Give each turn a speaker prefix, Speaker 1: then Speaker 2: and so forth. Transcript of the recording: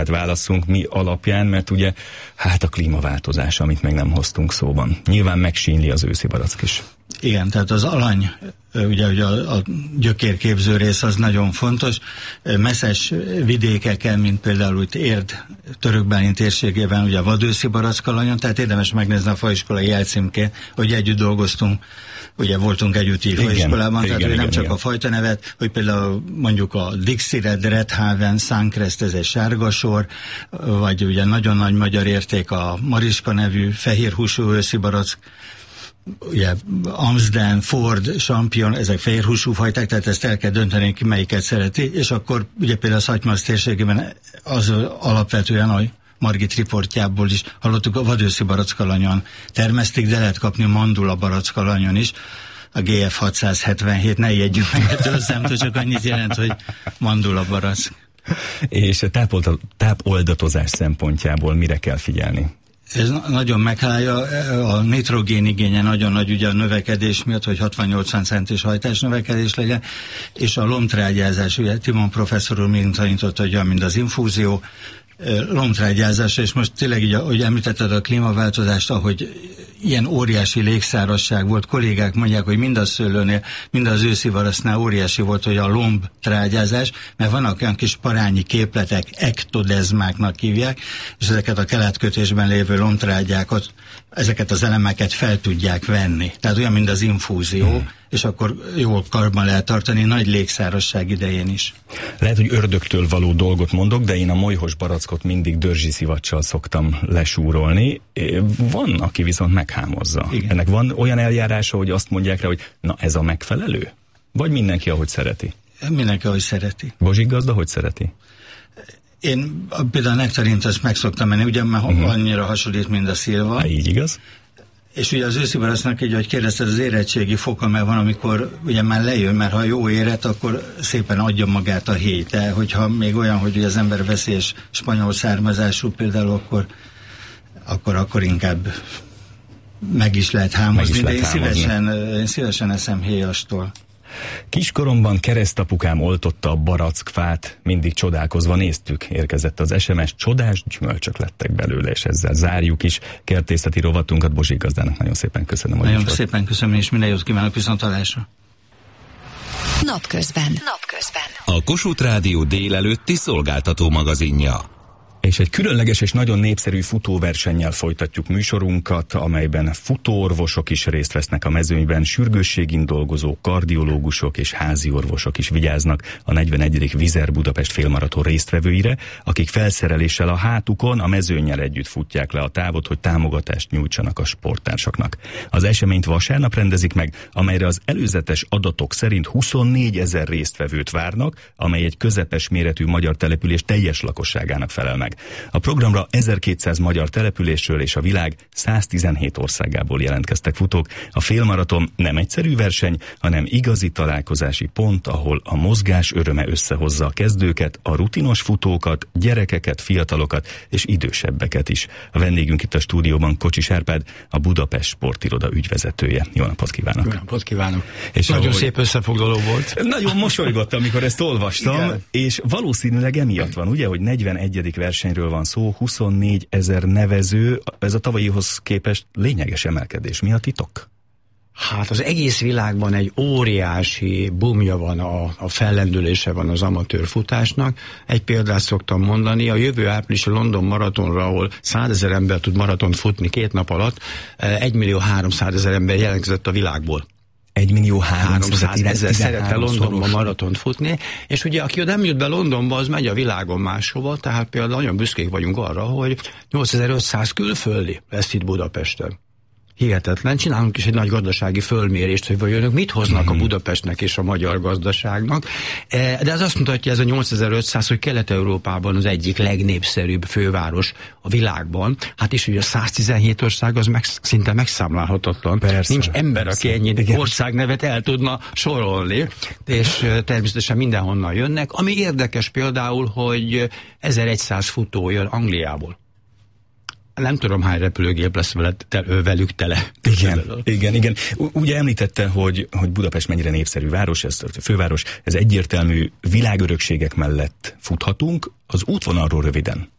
Speaker 1: válasszunk mi alapján, mert ugye hát a klímaváltozás, amit meg nem hoztunk szóban. Nyilván megsínli az őszi barack is.
Speaker 2: Igen, tehát az alany, ugye a gyökérképző rész az nagyon fontos. Messzes vidékeken, mint például itt Érd, Törökbálint térségében, ugye a vadőszi barackalanyon, tehát érdemes megnézni a faiskolai jelcímkét, hogy együtt dolgoztunk, ugye voltunk együtt így faiskolában, tehát nem csak a fajta nevet, hogy például mondjuk a Dixie Red, Redhaven, Suncrest, ez egy sárgasor, vagy ugye nagyon nagy magyar érték a Mariska nevű fehérhúsú őszi barack, ugye Amsden, Ford, Champion, ezek fehérhúsú fajták, tehát ezt el kell dönteni, ki melyiket szereti, és akkor ugye például a Szatymasz térségében az alapvetően a Margit riportjából is hallottuk, a vadőszi barackalanyon termesztik, de lehet kapni mandula barackalanyon is, a GF 677, ne ijedjük meg ettől a szemtől, csak annyit jelent, hogy mandula barack.
Speaker 1: És tápoldatozás szempontjából mire kell figyelni?
Speaker 2: Ez nagyon meghálja, a nitrogén igénye nagyon nagy ugye a növekedés miatt, hogy 60-80 centis hajtás növekedés legyen, és a lombtrágyázás, ugye Timon professzor úr mind tanította, hogy mint az infúzió, lombtrágyázás, és most tényleg így, ahogy említetted a klímaváltozást, ahogy ilyen óriási légszárazság volt, kollégák mondják, hogy mind a szőlőnél, mind az őszi varasznál óriási volt, hogy a lombtrágyázás, mert vannak olyan kis parányi képletek, ektodezmáknak hívják, és ezeket a keletkötésben lévő lombtrágyákat, ezeket az elemeket fel tudják venni. Tehát olyan, mint az infúzió, és akkor jól karban lehet tartani nagy légszárazság idején is.
Speaker 1: Lehet, hogy ördögtől való dolgot mondok, de én a molyhos barackot mindig dörzsi szivacsal szoktam lesúrolni. Van, aki viszont meghámozza. Igen. Ennek van olyan eljárása, hogy azt mondják rá, hogy na ez a megfelelő? Vagy mindenki, ahogy szereti?
Speaker 2: Mindenki, ahogy szereti.
Speaker 1: Bozsik gazda, hogy szereti?
Speaker 2: Én például a nektarint azt meg szoktam menni, ugye már annyira hasonlít, mint a szilva.
Speaker 1: Há, így igaz?
Speaker 2: És ugye az őszi baracnak így, hogy kérdezted, az érettségi foka, mert van, amikor ugye már lejön, mert ha jó érett, akkor szépen adja magát a héj. De hogyha még olyan, hogy ugye az ember veszélyes spanyol származású például, akkor inkább meg is lehet hámozni. De én szívesen eszem héjastól.
Speaker 1: Kiskoromban keresztapukám oltotta a barackfát, mindig csodálkozva néztük. Érkezett az SMS, csodás gyümölcsök lettek belőle, és ezzel zárjuk is kertészeti rovatunkat. Bozsik gazdának nagyon szépen köszönöm.
Speaker 2: Nagyon szépen köszönöm, és minden jót kívánok, viszonthallásra.
Speaker 3: Napközben.
Speaker 4: A Kossuth Rádió délelőtti szolgáltató magazinja.
Speaker 1: És egy különleges és nagyon népszerű futóversennyel folytatjuk műsorunkat, amelyben futóorvosok is részt vesznek a mezőnyben, sürgősségin dolgozók, kardiológusok és házi orvosok is vigyáznak a 41. Vizer Budapest félmaraton résztvevőire, akik felszereléssel a hátukon a mezőnnyel együtt futják le a távot, hogy támogatást nyújtsanak a sporttársaknak. Az eseményt vasárnap rendezik meg, amelyre az előzetes adatok szerint 24 000 résztvevőt várnak, amely egy közepes méretű magyar település teljes lakosságának felel meg. A programra 1200 magyar településről és a világ 117 országából jelentkeztek futók. A félmaraton nem egyszerű verseny, hanem igazi találkozási pont, ahol a mozgás öröme összehozza a kezdőket, a rutinos futókat, gyerekeket, fiatalokat és idősebbeket is. A vendégünk itt a stúdióban Kocsis Árpád, a Budapest Sportiroda ügyvezetője. Jó napot kívánok!
Speaker 5: Jó napot kívánok!
Speaker 1: És
Speaker 5: nagyon szép összefoglaló volt.
Speaker 1: Nagyon mosolygott, amikor ezt olvastam, igen. És valószínűleg emiatt van, ugye, hogy 41. versenyről van szó, 24 000 nevező, ez a tavalyihoz képest lényeges emelkedés. Mi a titok?
Speaker 5: Hát az egész világban egy óriási bumja van, a fellendülése van az amatőr futásnak. Egy példát szoktam mondani, a jövő április a London maratonra, ahol 100 000 ember tud maratont futni 2 nap alatt, 1 300 000 ember jelentkezett a világból.
Speaker 1: 1 300 000
Speaker 5: szeretne Londonban maratont futni, és ugye aki nem jut be Londonba, az megy a világon máshova, tehát például nagyon büszkék vagyunk arra, hogy 8500 külföldi lesz itt Budapesten. Hihetetlen. Csinálunk is egy nagy gazdasági fölmérést, hogy önök mit hoznak a Budapestnek és a magyar gazdaságnak. De ez azt mutatja, ez a 8500, hogy Kelet-Európában az egyik legnépszerűbb főváros a világban. Hát is ugye a 117 ország az szinte megszámlálhatatlan.
Speaker 1: Persze,
Speaker 5: nincs ember, aki ennyi országnevet el tudna sorolni, és természetesen mindenhonnan jönnek. Ami érdekes például, hogy 1100 futó jön Angliából. nem tudom hány repülőgép lesz velük tele.
Speaker 1: Igen. Ugye említette, hogy Budapest mennyire népszerű város, ez a főváros, ez egyértelmű, világörökségek mellett futhatunk. Az útvonalról röviden.